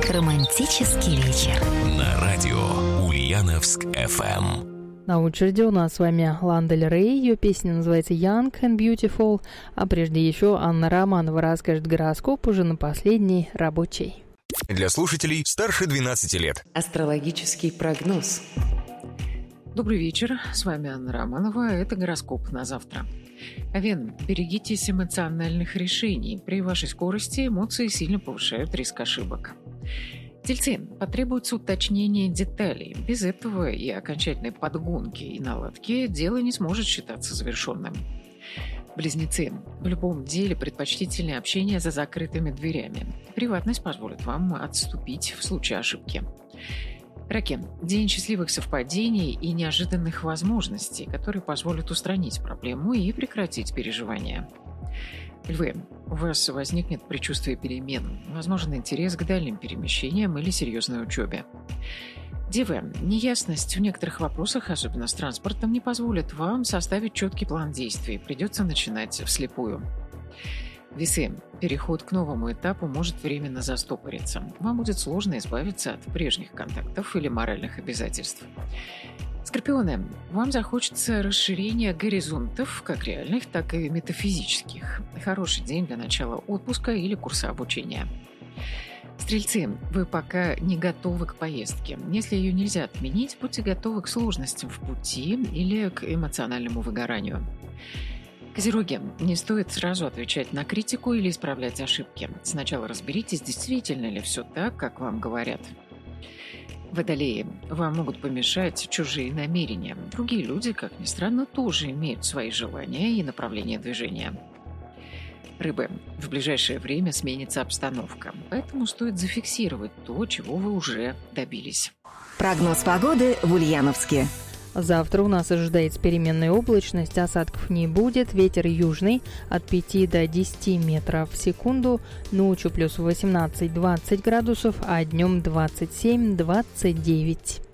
Романтический вечер. На радио Ульяновск FM. На очереди у нас с вами Лана Дель Рей. Ее песня называется Young and Beautiful. А прежде еще Анна Романова расскажет гороскоп уже на последний рабочий. Для слушателей старше 12 лет. Астрологический прогноз. Добрый вечер, с вами Анна Романова, это гороскоп на завтра. Овен, берегитесь эмоциональных решений. При вашей скорости эмоции сильно повышают риск ошибок. Тельцы, потребуется уточнение деталей. Без этого и окончательной подгонки и наладки дело не сможет считаться завершенным. Близнецы, в любом деле предпочтительнее общение за закрытыми дверями. Приватность позволит вам отступить в случае ошибки. Раки, день счастливых совпадений и неожиданных возможностей, которые позволят устранить проблему и прекратить переживания. Львы, у вас возникнет предчувствие перемен, возможен интерес к дальним перемещениям или серьезной учебе. Девы, неясность в некоторых вопросах, особенно с транспортом, не позволит вам составить четкий план действий, придется начинать вслепую. Весы, переход к новому этапу может временно застопориться. Вам будет сложно избавиться от прежних контактов или моральных обязательств. Скорпионы, вам захочется расширения горизонтов, как реальных, так и метафизических. Хороший день для начала отпуска или курса обучения. Стрельцы, вы пока не готовы к поездке. Если ее нельзя отменить, будьте готовы к сложностям в пути или к эмоциональному выгоранию. Козероги, не стоит сразу отвечать на критику или исправлять ошибки. Сначала разберитесь, действительно ли все так, как вам говорят. Водолеи, вам могут помешать чужие намерения. Другие люди, как ни странно, тоже имеют свои желания и направления движения. Рыбы, в ближайшее время сменится обстановка, поэтому стоит зафиксировать то, чего вы уже добились. Прогноз погоды в Ульяновске. Завтра у нас ожидается переменная облачность, осадков не будет, ветер южный от 5 до 10 метров в секунду, ночью плюс 18-20 градусов, а днем 27-29.